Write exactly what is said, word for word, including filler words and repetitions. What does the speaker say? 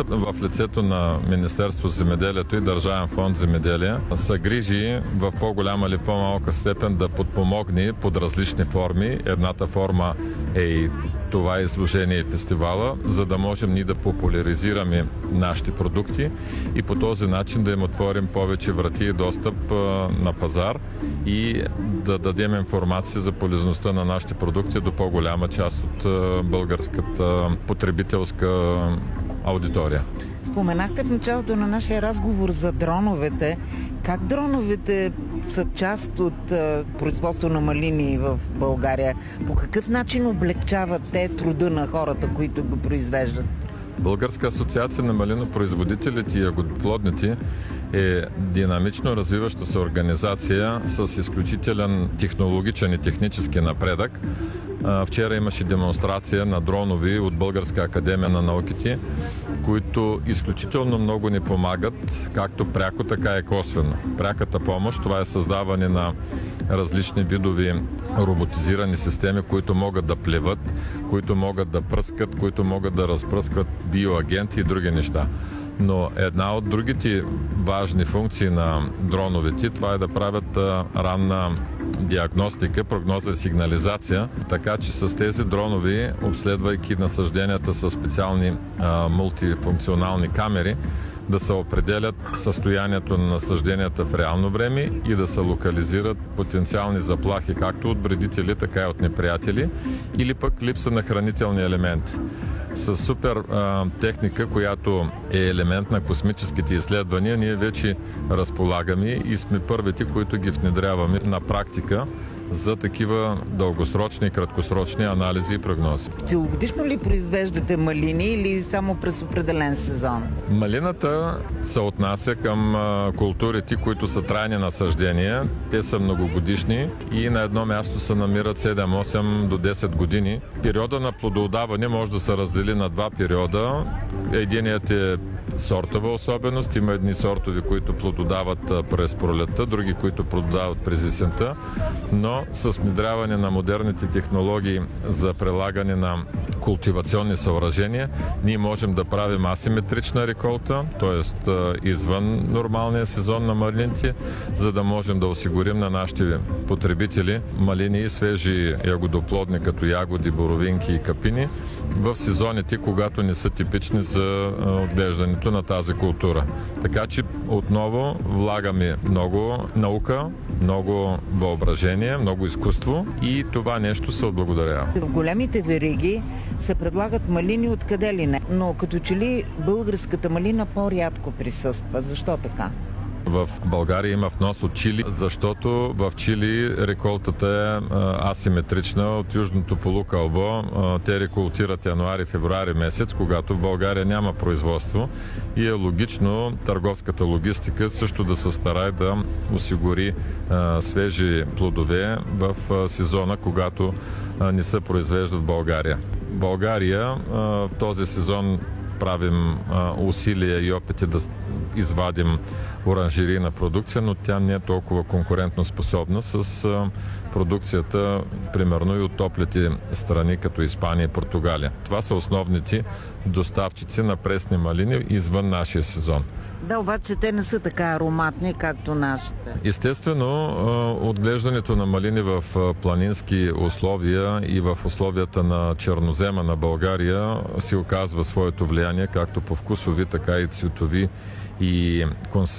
Държавата в лицето на Министерство земеделието и Държавен фонд земеделие са грижи в по-голяма или по-малка степен да подпомогне под различни форми. Едната форма е и това изложение и фестивала, за да можем ние да популяризираме нашите продукти и по този начин да им отворим повече врати и достъп на пазар и да дадем информация за полезността на нашите продукти до по-голяма част от българската потребителска аудитория. Споменахте в началото на нашия разговор за дроновете. Как дроновете са част от а, производство на малини в България? По какъв начин облегчават те труда на хората, които го произвеждат? Българска асоциация на малинопроизводителите и ягодоплодните е динамично развиваща се организация с изключителен технологичен и технически напредък. Вчера имаше демонстрация на дронови от Българска академия на науките, които изключително много ни помагат, както пряко, така и косвено. Пряката помощ, това е създаване на различни видови роботизирани системи, които могат да плеват, които могат да пръскат, които могат да разпръскват биоагенти и други неща. Но една от другите важни функции на дроновете, това е да правят ранна диагностика, прогноза и сигнализация, така че с тези дронови, обследвайки насажденията с специални а, мултифункционални камери, да се определят състоянието на насажденията в реално време и да се локализират потенциални заплахи, както от вредители, така и от неприятели, или пък липса на хранителни елементи. С супер а, техника, която е елемент на космическите изследвания, ние вече разполагаме и сме първите, които ги внедряваме на практика за такива дългосрочни и краткосрочни анализи и прогнози. Целогодишно ли произвеждате малини или само през определен сезон? Малината се отнася към а, културите, които са трайни насаждения. Те са многогодишни и на едно място се намират седем, осем до десет години. Периода на плодоотдаване може да се раздели на два периода. Единият е сортова особеност. Има едни сортови, които плододават през пролетта, други, които плододават през есента, но с внедряване на модерните технологии за прилагане на култивационни съоръжения, ние можем да правим асиметрична реколта, т.е. извън нормалния сезон на малините, за да можем да осигурим на нашите потребители малини и свежи ягодоплодни, като ягоди, боровинки и капини, в сезоните, когато не са типични за отглеждането на тази култура. Така че отново влагаме много наука, много въображение, много изкуство и това нещо се отблагодарява. В големите вериги се предлагат малини откъде ли не, но като че ли българската малина по-рядко присъства. Защо така? В България има внос от Чили, защото в Чили реколтата е асиметрична от южното полукълбо. Те реколтират януари-февруари месец, когато в България няма производство и е логично търговската логистика също да се старае да осигури свежи плодове в сезона, когато не се произвеждат в България. В България в този сезон правим усилия и опити да извадим оранжерийна продукция, но тя не е толкова конкурентно способна с продукцията, примерно и от топлите страни, като Испания и Португалия. Това са основните доставчици на пресни малини извън нашия сезон. Да, обаче те не са така ароматни, както нашите. Естествено, отглеждането на малини в планински условия и в условията на чернозема на България си оказва своето влияние, както по вкусови, така и цветови и консистенции